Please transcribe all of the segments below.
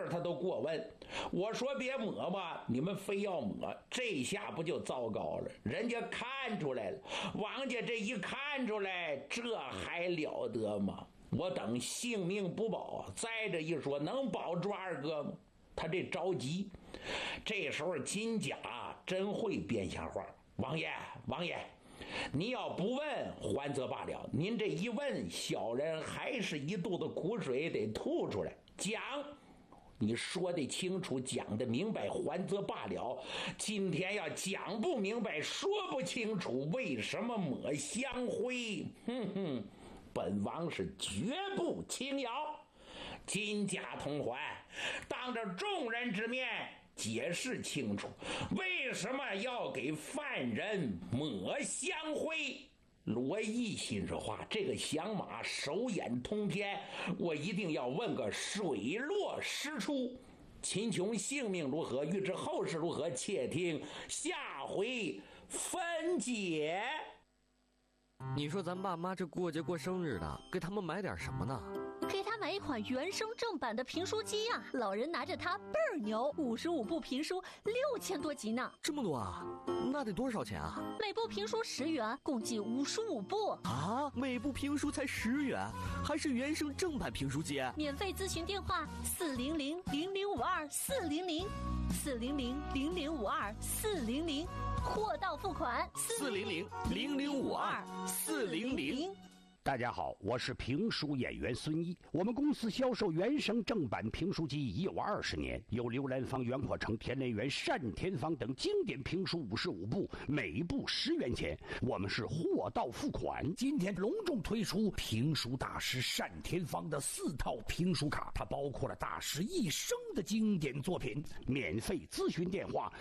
他都过问。我说别抹吧，你们非要抹，这下不就糟糕了？人家看出来了，王家这一看出来，这还了得吗？我等性命不保，再这一说，能保住二哥吗？他这着急。这时候金甲真会编瞎话，王爷，你要不问还则罢了，您这一问，小人还是一肚子苦水得吐出来。讲，你说得清楚，讲得明白，还则罢了。今天要讲不明白，说不清楚，为什么抹香灰？本王是绝不轻饶。金甲同环当着众人之面解释清楚，为什么要给犯人抹香灰。罗毅心说话，这个响马手眼通天，我一定要问个水落石出。秦琼性命如何，欲知后事如何，且听下回分解。 你说咱爸妈这过节过生日的，给他们买点什么呢？ 给他买一款原声正版的评书机啊！老人拿着它倍儿牛，55部评书6000多集呢。 这么多啊？那得多少钱啊？ 每部评书10元，共计55部啊！每部评书才10元，还是原声正版评书机。 免费咨询电话400-0052-400，400-0052-400，货到付款 400-0052-400。 大家好，我是评书演员孙一。我们公司销售原声正版评书机已有20年，有刘兰芳、袁阔成、田连元、单田芳等经典评书55部，每部10元钱。我们是货到付款。今天隆重推出评书大师单田芳的4套评书卡，它包括了大师一生的经典作品。免费咨询电话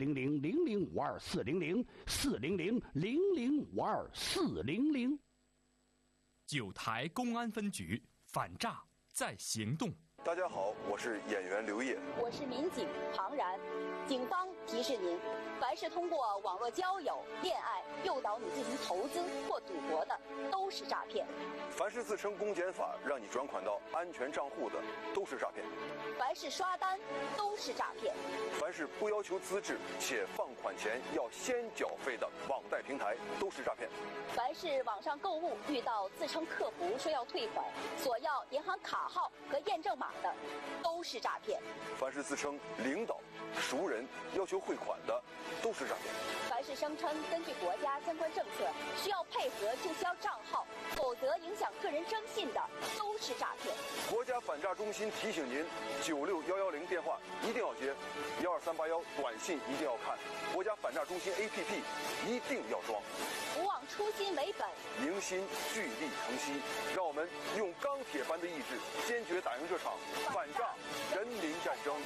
400-0052-400，400-0052-400。 9台公安分局反诈在行动。 大家好，我是演员刘烨， 我是民警庞然。警方提示您，凡是通过网络交友、恋爱诱导你进行投资或赌博的，都是诈骗。 凡是自称公检法让你转款到安全账户的，都是诈骗。 凡是刷单，都是诈骗。 凡是不要求资质且放款前要先缴费的网贷平台，都是诈骗。 凡是网上购物遇到自称客服说要退款，索要银行卡号和验证码的，都是诈骗。 凡是自称领导、熟人要求汇款的，都是诈骗。 凡是声称根据国家相关政策需要配合注销账号，否则影响个人征信的，都是诈骗。 国家反诈中心提醒您，96110电话一定要接，12381短信一定要看，国家反诈中心 APP 一定要装。 不忘初心为本， 凝心聚力成溪，让我们用钢铁般的意志，坚决打赢这场反诈人民战争。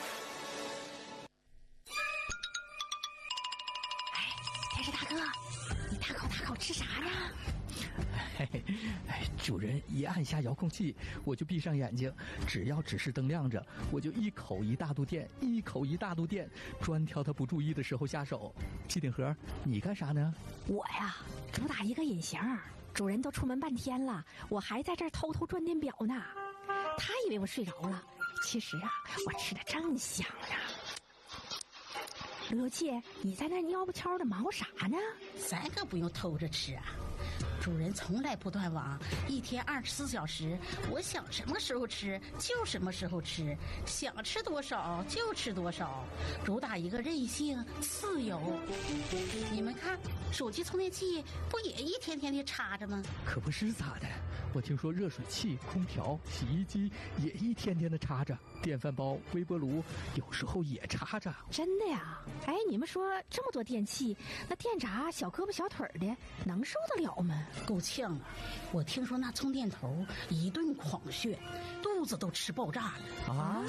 电视大哥，你大口吃啥呢？ 主人一按下遥控器，我就闭上眼睛，只要指示灯亮着，我就一口一大肚电，一口一大肚电，专挑他不注意的时候下手。机顶盒，你干啥呢？ 我呀，主打一个隐形，主人都出门半天了，我还在这儿偷偷转电表呢。他以为我睡着了，其实啊，我吃的正香呢。刘七，你在那尿不悄的忙活啥呢？ 咱可不用偷着吃啊，主人从来不断网，1天24小时，我想什么时候吃就什么时候吃，想吃多少就吃多少，主打一个任性自由。你们看，手机充电器不也一天天的插着吗？ 可不是咋的，我听说热水器、空调、洗衣机也一天天的插着，电饭煲、微波炉有时候也插着。 真的呀？哎，你们说这么多电器，那电闸小胳膊小腿的能受得了吗？ 够呛啊！我听说那充电头一顿狂炫，肚子都吃爆炸了啊！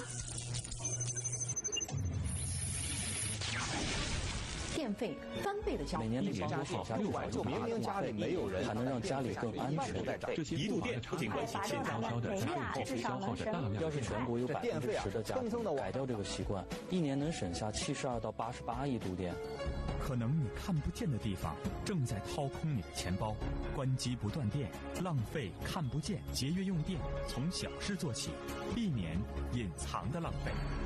电费翻倍的交， 每年的房租好下就明明家里没有人，还能让家里更安全。 一度电不仅关系欠交销的家用消耗着大量。 要是全国有10%的家庭改掉这个习惯，一年能省下72到88亿度电。 可能你看不见的地方正在掏空你的钱包，关机不断电，浪费看不见，节约用电，从小事做起，避免隐藏的浪费。